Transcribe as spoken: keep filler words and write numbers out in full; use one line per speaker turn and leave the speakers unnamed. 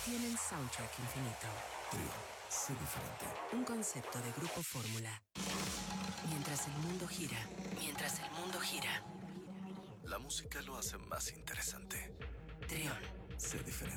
tienen soundtrack infinito.
Trión, sé diferente.
Un concepto de Grupo Fórmula. Mientras el mundo gira, mientras el mundo gira.
La música lo hace más interesante.
Trión.
Sé diferente.